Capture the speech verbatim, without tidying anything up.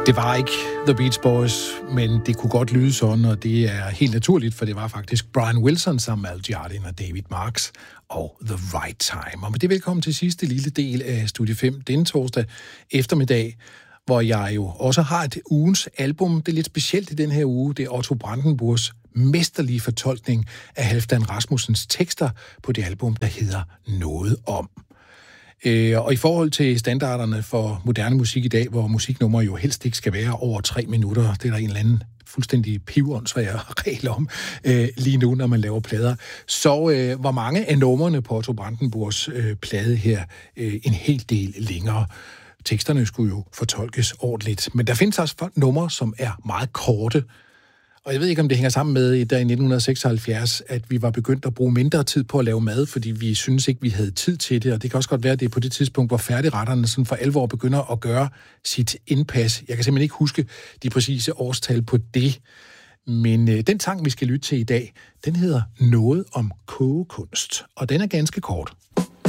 Det var ikke The Beach Boys, men det kunne godt lyde sådan, og det er helt naturligt, for det var faktisk Brian Wilson sammen med Al Jardin og David Marks og The Right Time. Og med det velkommen til sidste lille del af Studie fem denne torsdag eftermiddag, hvor jeg jo også har et ugens album. Det er lidt specielt i den her uge. Det er Otto Brandenburgs mesterlige fortolkning af Halfdan Rasmussens tekster på det album, der hedder Noget om. Og i forhold til standarderne for moderne musik i dag, hvor musiknummer jo helst ikke skal være over tre minutter, det er der en eller anden fuldstændig pivåndsvær regel om øh, lige nu, når man laver plader, så øh, var mange af numrene på Otto Brandenburgs øh, plade her øh, en hel del længere. Teksterne skulle jo fortolkes ordentligt, men der findes også numre, som er meget korte. Og jeg ved ikke, om det hænger sammen med, der i nitten seksoghalvfjerds, at vi var begyndt at bruge mindre tid på at lave mad, fordi vi synes ikke, vi havde tid til det. Og det kan også godt være, at det er på det tidspunkt, hvor færdigretterne sådan for alvor begynder at gøre sit indpas. Jeg kan simpelthen ikke huske de præcise årstal på det. Men øh, den sang, vi skal lytte til i dag, den hedder Noget om kogekunst. Og den er ganske kort.